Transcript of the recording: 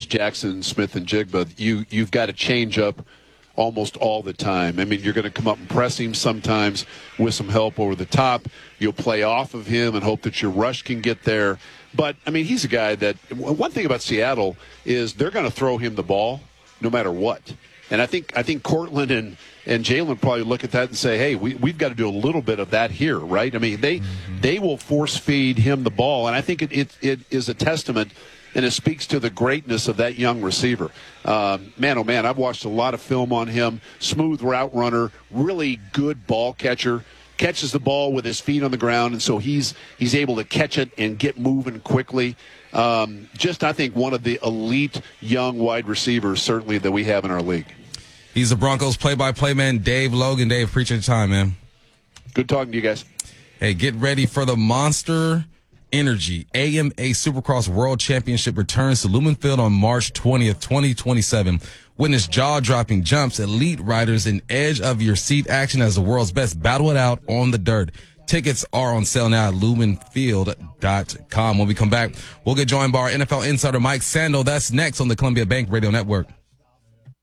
Jackson Smith and Jigba, you've got to change up almost all the time. I mean, you're going to come up and press him sometimes with some help over the top. You'll play off of him and hope that your rush can get there. But, I mean, he's a guy that – one thing about Seattle is they're going to throw him the ball no matter what. And I think Cortland and Jalen probably look at that and say, hey, we've got to do a little bit of that here, right? I mean, they will force feed him the ball. And I think it is a testament – and it speaks to the greatness of that young receiver. Man, oh, man, I've watched a lot of film on him. Smooth route runner, really good ball catcher. Catches the ball with his feet on the ground, and so he's able to catch it and get moving quickly. I think, one of the elite young wide receivers, certainly, that we have in our league. He's the Broncos play-by-play man, Dave Logan. Dave, appreciate your time, man. Good talking to you guys. Hey, get ready for the Monster Energy AMA Supercross World Championship returns to Lumen Field on March 20th, 2027. Witness jaw-dropping jumps, elite riders, and edge-of-your-seat action as the world's best battle it out on the dirt. Tickets are on sale now at lumenfield.com. When we come back, we'll get joined by our NFL insider Mike Sando. That's next on the Columbia Bank Radio Network.